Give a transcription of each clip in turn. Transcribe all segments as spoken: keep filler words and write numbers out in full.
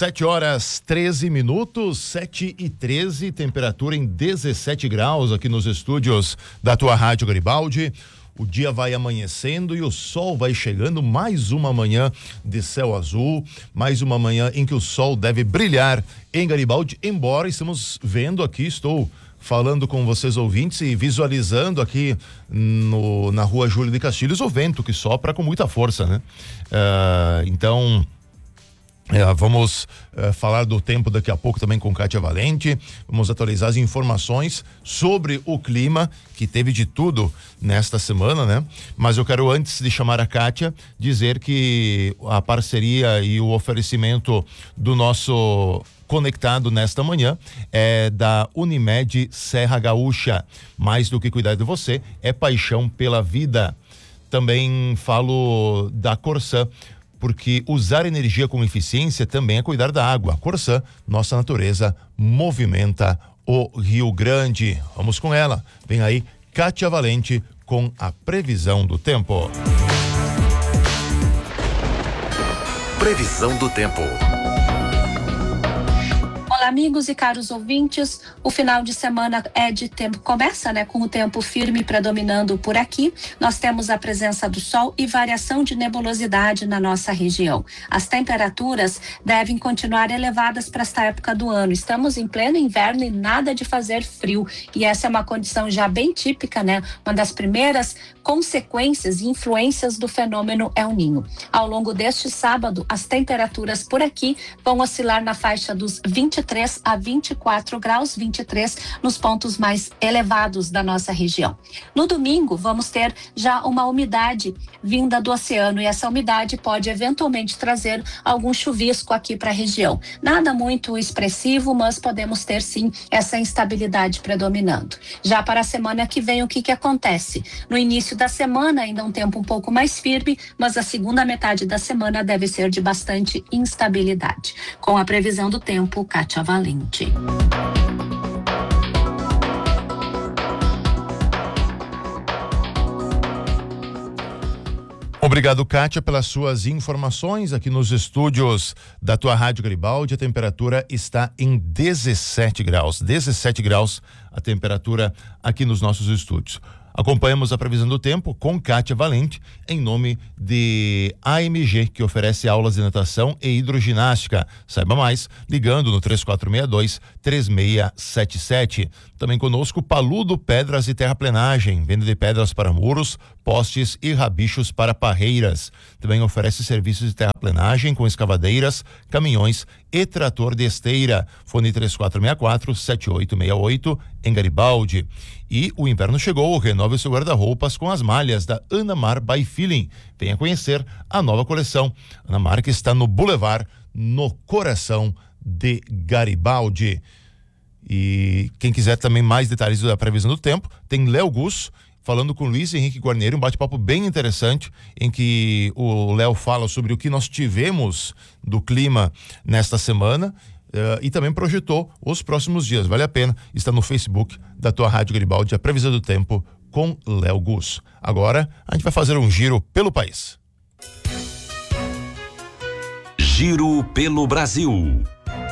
Sete horas, treze minutos, sete e treze, temperatura em dezessete graus aqui nos estúdios da tua Rádio Garibaldi. O dia vai amanhecendo e o sol vai chegando, mais uma manhã de céu azul, mais uma manhã em que o sol deve brilhar em Garibaldi, embora estamos vendo aqui, estou falando com vocês ouvintes e visualizando aqui no, na rua Júlio de Castilhos o vento que sopra com muita força, né? Uh, então... É, vamos é, falar do tempo daqui a pouco também com Kátia Valente. Vamos atualizar as informações sobre o clima, que teve de tudo nesta semana, né? Mas eu quero, antes de chamar a Kátia, dizer que a parceria e o oferecimento do nosso conectado nesta manhã é da Unimed Serra Gaúcha. Mais do que cuidar de você, é paixão pela vida. Também falo da Corsã, porque usar energia com eficiência também é cuidar da água. Corsã, nossa natureza movimenta o Rio Grande. Vamos com ela. Vem aí Kátia Valente com a previsão do tempo. Previsão do tempo. Olá, amigos e caros ouvintes. O final de semana é de tempo, começa, né, com o tempo firme predominando por aqui. Nós temos a presença do sol e variação de nebulosidade na nossa região. As temperaturas devem continuar elevadas para esta época do ano. Estamos em pleno inverno e nada de fazer frio. E essa é uma condição já bem típica, né? Uma das primeiras consequências e influências do fenômeno El Niño. Ao longo deste sábado, as temperaturas por aqui vão oscilar na faixa dos vinte e três a vinte e quatro graus, vinte e três nos pontos mais elevados da nossa região. No domingo, vamos ter já uma umidade vinda do oceano e essa umidade pode eventualmente trazer algum chuvisco aqui para a região. Nada muito expressivo, mas podemos ter sim essa instabilidade predominando. Já para a semana que vem, o que que acontece? No início da semana, ainda um tempo um pouco mais firme, mas a segunda metade da semana deve ser de bastante instabilidade. Com a previsão do tempo, Kátia Valente. Obrigado, Kátia, pelas suas informações aqui nos estúdios da tua Rádio Garibaldi. A temperatura está em dezessete graus. dezessete graus a temperatura aqui nos nossos estúdios. Acompanhamos a previsão do tempo com Kátia Valente, em nome de A M G, que oferece aulas de natação e hidroginástica. Saiba mais ligando no três quatro seis dois, três seis sete sete. Também conosco Paludo Pedras e Terraplenagem, venda de pedras para muros, postes e rabichos para parreiras. Também oferece serviços de terraplenagem com escavadeiras, caminhões e trator de esteira. Fone três quatro seis quatro, sete oito seis oito em Garibaldi. E o inverno chegou, renove seu guarda-roupas com as malhas da Anamar by Feeling. Venha conhecer a nova coleção. Anamar, que está no Boulevard, no coração de Garibaldi. E quem quiser também mais detalhes da previsão do tempo, tem Léo Gus falando com Luiz Henrique Guarneiro, um bate-papo bem interessante, em que o Léo fala sobre o que nós tivemos do clima nesta semana. Uh, e também projetou os próximos dias. Vale a pena, está no Facebook da tua Rádio Garibaldi, a previsão do tempo com Léo Gus. Agora a gente vai fazer um giro pelo país. Giro pelo Brasil.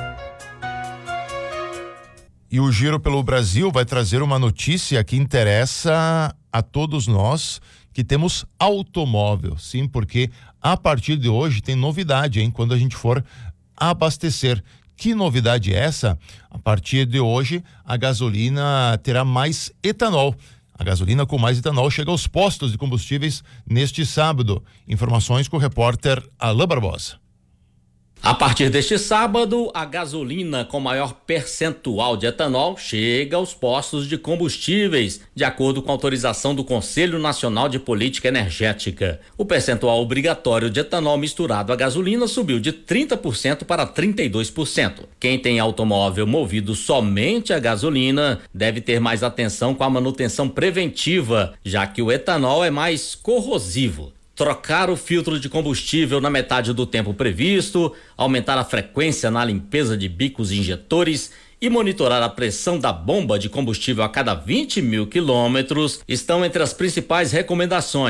E o Giro pelo Brasil vai trazer uma notícia que interessa a todos nós que temos automóvel. Sim, porque a partir de hoje tem novidade, hein? Quando a gente for abastecer. Que novidade é essa? A partir de hoje, a gasolina terá mais etanol. A gasolina com mais etanol chega aos postos de combustíveis neste sábado. Informações com o repórter Alain Barbosa. A partir deste sábado, a gasolina com maior percentual de etanol chega aos postos de combustíveis, de acordo com a autorização do Conselho Nacional de Política Energética. O percentual obrigatório de etanol misturado à gasolina subiu de trinta por cento para trinta e dois por cento. Quem tem automóvel movido somente a gasolina deve ter mais atenção com a manutenção preventiva, já que o etanol é mais corrosivo. Trocar o filtro de combustível na metade do tempo previsto, aumentar a frequência na limpeza de bicos e injetores e monitorar a pressão da bomba de combustível a cada vinte mil quilômetros estão entre as principais recomendações.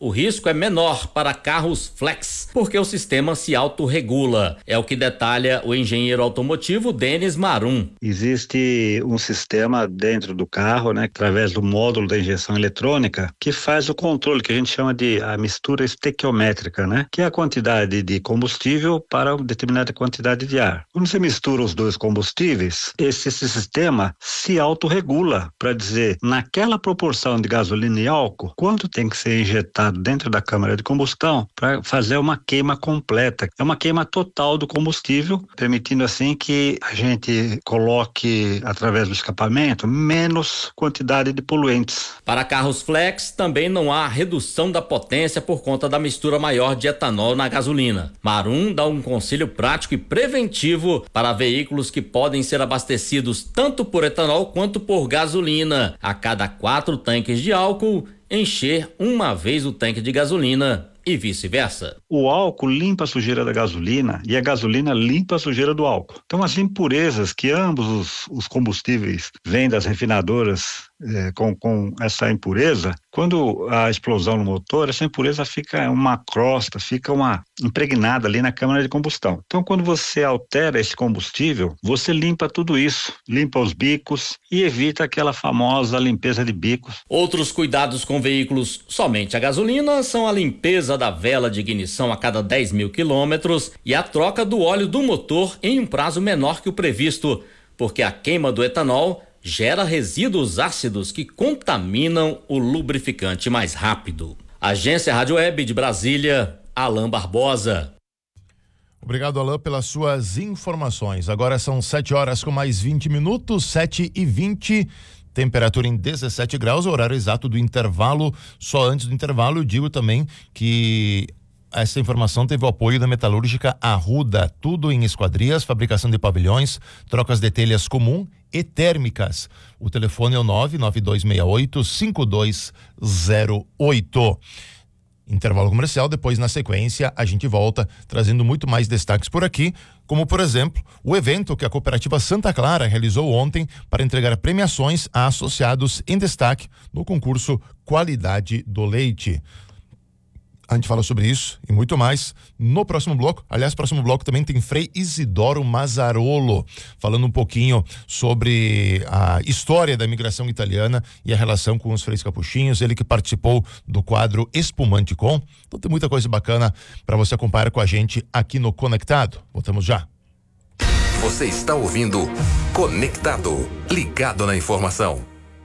o risco é menor para carros flex, porque o sistema se autorregula. É o que detalha o engenheiro automotivo Denis Marum. Existe um sistema dentro do carro, né, através do módulo da injeção eletrônica, que faz o controle, que a gente chama de a mistura estequiométrica, né, que é a quantidade de combustível para uma determinada quantidade de ar. Quando você mistura os dois combustíveis, esse, esse sistema se autorregula para dizer, naquela proporção de gasolina e álcool, quanto tem que ser injetado dentro da câmara de combustão para fazer uma queima completa. É uma queima total do combustível, permitindo assim que a gente coloque, através do escapamento, menos quantidade de poluentes. Para carros flex, também não há redução da potência por conta da mistura maior de etanol na gasolina. Marum dá um conselho prático e preventivo para veículos que podem ser abastecidos tanto por etanol quanto por gasolina. A cada quatro tanques de álcool, encher uma vez o tanque de gasolina e vice-versa. O álcool limpa a sujeira da gasolina e a gasolina limpa a sujeira do álcool. Então, as impurezas que ambos os, os combustíveis vêm das refinadoras é, com, com essa impureza, quando a explosão no motor, essa impureza fica uma crosta, fica uma impregnada ali na câmara de combustão. Então, quando você altera esse combustível, você limpa tudo isso, limpa os bicos e evita aquela famosa limpeza de bicos. Outros cuidados com veículos somente a gasolina são a limpeza da vela de ignição a cada dez mil quilômetros e a troca do óleo do motor em um prazo menor que o previsto, porque a queima do etanol gera resíduos ácidos que contaminam o lubrificante mais rápido. Agência Rádio Web de Brasília, Alain Barbosa. Obrigado, Alain, pelas suas informações. Agora são sete horas com mais vinte minutos, sete e vinte. Temperatura em dezessete graus, o horário exato do intervalo. Só antes do intervalo, eu digo também que essa informação teve o apoio da Metalúrgica Arruda, tudo em esquadrias, fabricação de pavilhões, trocas de telhas comum e térmicas. O telefone é o nove nove dois seis oito cinco dois zero oito. Intervalo comercial, depois na sequência a gente volta trazendo muito mais destaques por aqui, como por exemplo, o evento que a Cooperativa Santa Clara realizou ontem para entregar premiações a associados em destaque no concurso Qualidade do Leite. A gente fala sobre isso e muito mais no próximo bloco. Aliás, próximo bloco também tem Frei Isidoro Mazzarolo, falando um pouquinho sobre a história da imigração italiana e a relação com os freis capuchinhos. Ele que participou do quadro Espumante Com. Então tem muita coisa bacana para você acompanhar com a gente aqui no Conectado. Voltamos já. Você está ouvindo Conectado, ligado na informação.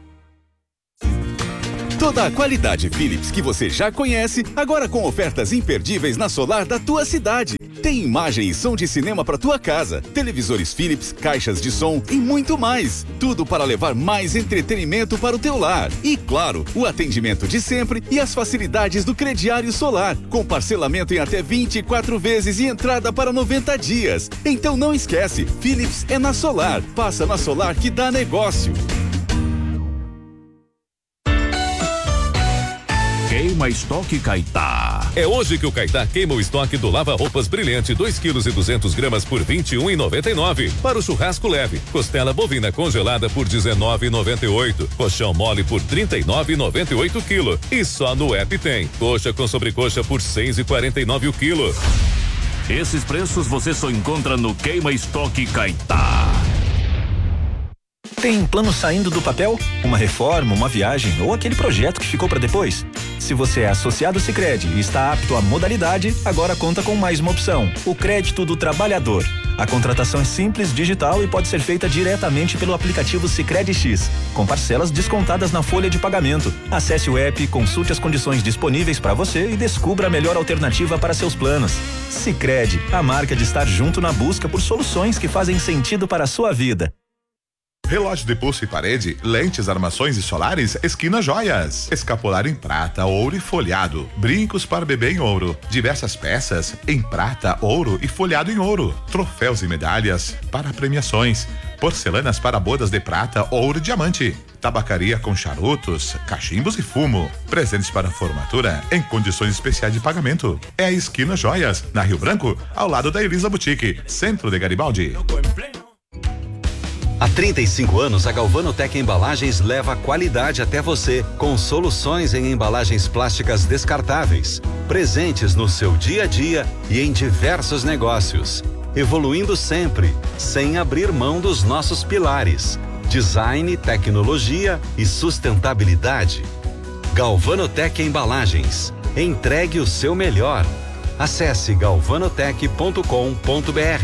Toda a qualidade Philips que você já conhece, agora com ofertas imperdíveis na Solar da tua cidade. Tem imagem e som de cinema para tua casa, televisores Philips, caixas de som e muito mais. Tudo para levar mais entretenimento para o teu lar. E claro, o atendimento de sempre e as facilidades do crediário Solar, com parcelamento em até vinte e quatro vezes e entrada para noventa dias. Então não esquece, Philips é na Solar. Passa na Solar que dá negócio. Queima Estoque Caetá. É hoje que o Caetá queima o estoque do lava-roupas brilhante dois quilos e duzentos gramas por vinte e um reais e noventa e nove centavos. Para o churrasco leve, costela bovina congelada por dezenove reais e noventa e oito centavos. Colchão mole por trinta e nove reais e noventa e oito centavos quilo. E só no app tem coxa com sobrecoxa por seis reais e quarenta e nove centavos o quilo. Esses preços você só encontra no Queima Estoque Caetá. Tem plano saindo do papel? Uma reforma, uma viagem ou aquele projeto que ficou para depois? Se você é associado Sicredi e está apto à modalidade, agora conta com mais uma opção: o crédito do trabalhador. A contratação é simples, digital e pode ser feita diretamente pelo aplicativo Sicredi X, com parcelas descontadas na folha de pagamento. Acesse o app, consulte as condições disponíveis para você e descubra a melhor alternativa para seus planos. Sicredi, a marca de estar junto na busca por soluções que fazem sentido para a sua vida. Relógio de pulso e parede, lentes, armações e solares, Esquina Joias. Escapular em prata, ouro e folhado. Brincos para bebê em ouro. Diversas peças em prata, ouro e folhado em ouro. Troféus e medalhas para premiações. Porcelanas para bodas de prata, ouro e diamante. Tabacaria com charutos, cachimbos e fumo. Presentes para formatura em condições especiais de pagamento. É a Esquina Joias, na Rio Branco, ao lado da Elisa Boutique, centro de Garibaldi. Há trinta e cinco anos, a Galvanotec Embalagens leva a qualidade até você, com soluções em embalagens plásticas descartáveis, presentes no seu dia a dia e em diversos negócios. Evoluindo sempre, sem abrir mão dos nossos pilares: design, tecnologia e sustentabilidade. Galvanotec Embalagens. Entregue o seu melhor. Acesse galvanotec ponto com ponto br.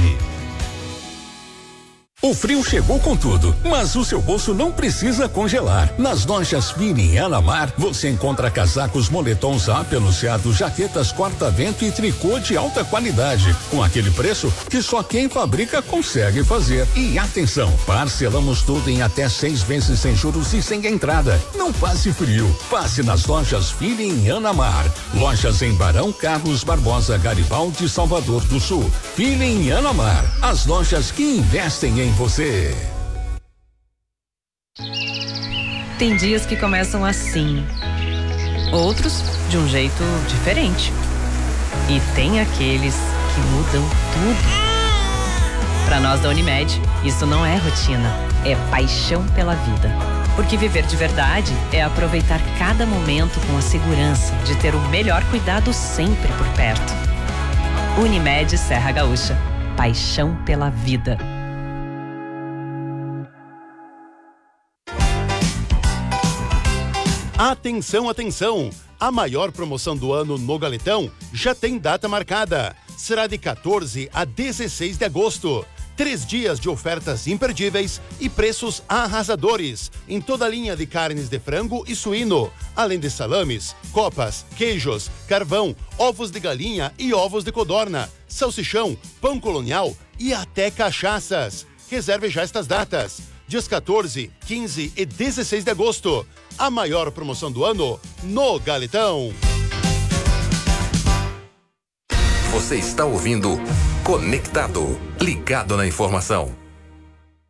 O frio chegou com tudo, mas o seu bolso não precisa congelar. Nas lojas Fini em Anamar, você encontra casacos, moletons apeluciados, jaquetas corta-vento e tricô de alta qualidade, com aquele preço que só quem fabrica consegue fazer. E atenção, parcelamos tudo em até seis vezes sem juros e sem entrada. Não passe frio, passe nas lojas Fini em Anamar. Lojas em Barão Carlos Barbosa, Garibaldi, Salvador do Sul. Fini em Anamar, as lojas que investem em você. Tem dias que começam assim, outros de um jeito diferente. E tem aqueles que mudam tudo. Para nós da Unimed, isso não é rotina, é paixão pela vida. Porque viver de verdade é aproveitar cada momento com a segurança de ter o melhor cuidado sempre por perto. Unimed Serra Gaúcha, paixão pela vida. Atenção, atenção! A maior promoção do ano no Galetão já tem data marcada. Será de quatorze a dezesseis de agosto. Três dias de ofertas imperdíveis e preços arrasadores em toda a linha de carnes de frango e suíno, além de salames, copas, queijos, carvão, ovos de galinha e ovos de codorna, salsichão, pão colonial e até cachaças. Reserve já estas datas. Dias quatorze, quinze e dezesseis de agosto. A maior promoção do ano no Galetão. Você está ouvindo Conectado, ligado na informação.